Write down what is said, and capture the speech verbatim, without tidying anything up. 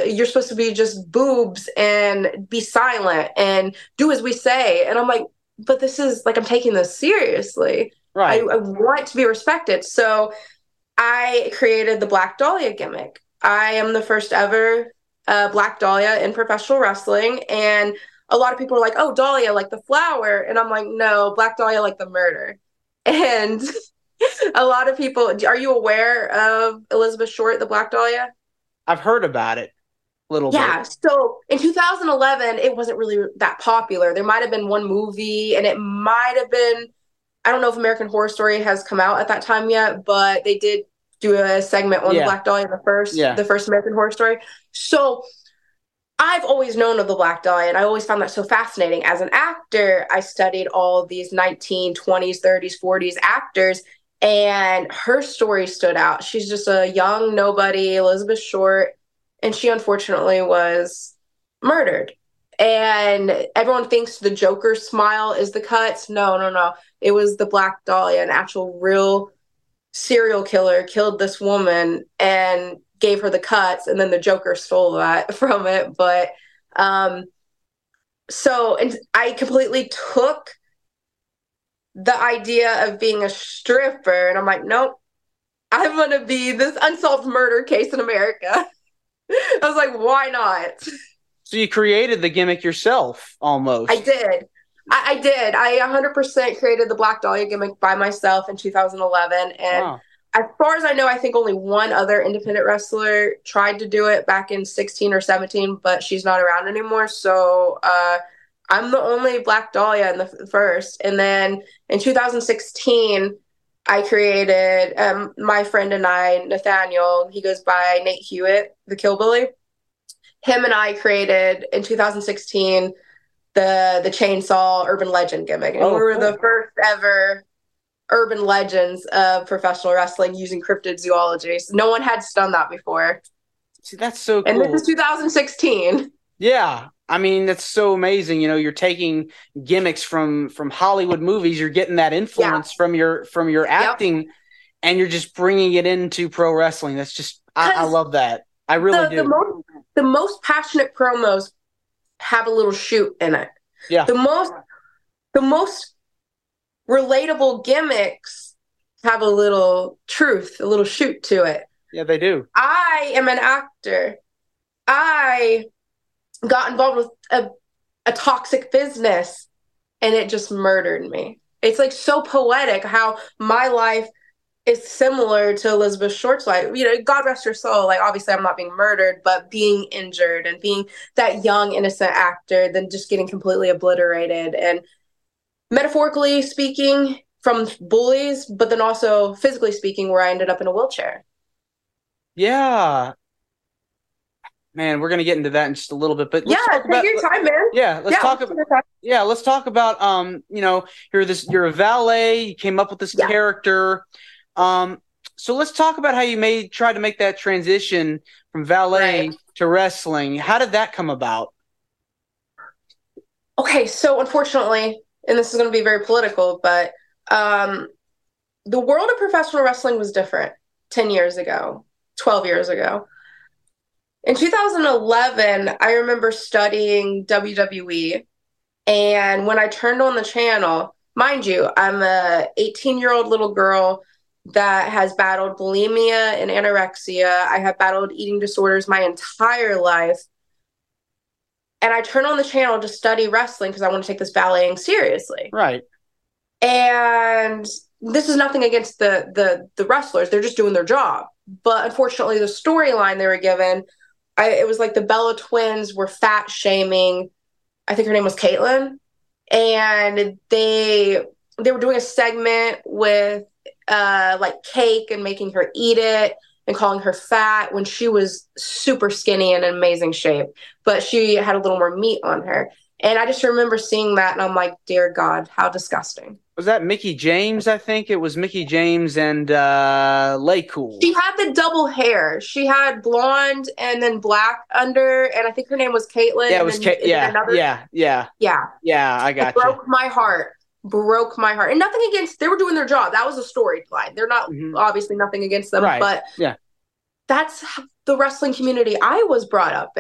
you're supposed to be just boobs and be silent and do as we say. And I'm like, but this is like, I'm taking this seriously. I, Right. I want to be respected. So I created the Black Dahlia gimmick. I am the first ever uh, Black Dahlia in professional wrestling. And a lot of people are like, oh, Dahlia, like the flower. And I'm like, no, Black Dahlia, like the murder. And a lot of people, are you aware of Elizabeth Short, the Black Dahlia? I've heard about it a little bit. Yeah. So in two thousand eleven, it wasn't really that popular. There might have been one movie, and it might have been, I don't know if American Horror Story has come out at that time yet, but they did do a segment on the Yeah. Black Dahlia, the first, Yeah. the first American Horror Story. So I've always known of the Black Dahlia, and I always found that so fascinating. As an actor, I studied all these nineteen twenties, thirties, forties actors, and her story stood out. She's just a young nobody, Elizabeth Short, and she unfortunately was murdered. And everyone thinks the Joker smile is the cuts. No, no, no. It was the Black Dahlia, an actual real serial killer killed this woman and gave her the cuts, and then the Joker stole that from it. But um, so and I completely took the idea of being a stripper, and I'm like, nope, I'm gonna be this unsolved murder case in America. I was like, why not? So you created the gimmick yourself, almost. I did. I, I did. I one hundred percent created the Black Dahlia gimmick by myself in two thousand eleven. And Wow. as far as I know, I think only one other independent wrestler tried to do it back in sixteen or seventeen, but she's not around anymore. So uh, I'm the only Black Dahlia in the f- first. And then in two thousand sixteen, I created um, my friend and I, Nathaniel, he goes by Nate Hewitt, the Killbilly. Him and I created in two thousand sixteen the the chainsaw urban legend gimmick, and Oh, we were cool. the first ever urban legends of professional wrestling using cryptid zoology. So no one had done that before, See, that's so and this cool. is two thousand sixteen. Yeah. I mean, that's so amazing. You know, you're taking gimmicks from from Hollywood movies, you're getting that Yeah. influence from your from your Yep. acting, and you're just bringing it into pro wrestling. That's just I, I Because love that. I really the the do. most the most passionate promos have a little shoot in it. Yeah. The most the most relatable gimmicks have a little truth, a little shoot to it. Yeah, they do. I am an actor. I got involved with a, a toxic business, and it just murdered me. It's like so poetic how my life is similar to Elizabeth Short's life. You know, God rest her soul. Like, obviously, I'm not being murdered, but being injured and being that young, innocent actor, then just getting completely obliterated. And metaphorically speaking, from bullies, but then also physically speaking, where I ended up in a wheelchair. Yeah. Man, we're gonna get into that in just a little bit, but let's Yeah, talk take about your time, man. yeah, let's Yeah, talk let's about take your time. yeah, let's talk about um, you know, you're this you're a valet, you came up with this Yeah. character. Um, so let's talk about how you made try to make that transition from valet Right. to wrestling. How did that come about? Okay, so unfortunately, and this is going to be very political, but um, the world of professional wrestling was different ten years ago, twelve years ago. In two thousand eleven, I remember studying W W E, and when I turned on the channel, mind you, I'm a eighteen-year-old little girl that has battled bulimia and anorexia. I have battled eating disorders my entire life. And I turned on the channel to study wrestling because I want to take this valeting seriously. Right. And this is nothing against the the the wrestlers; they're just doing their job. But unfortunately, the storyline they were given, I, it was like the Bella twins were fat shaming. I think her name was Caitlyn, and they they were doing a segment with uh, like cake and making her eat it and calling her fat when she was super skinny and in amazing shape, but she had a little more meat on her. And I just remember seeing that, and I'm like, dear God, how disgusting. Was that Mickey James? I think it was Mickey James and uh, Lay Cool. She had the double hair. She had blonde and then black under, and I think her name was Caitlyn. Yeah, it was. And then, Ka- yeah, another, yeah, yeah, yeah. yeah. I got It broke you. my heart. Broke my heart. And nothing against, they were doing their job. That was a storyline. They're not, mm-hmm. obviously nothing against them, right. but yeah, that's the wrestling community I was brought up in.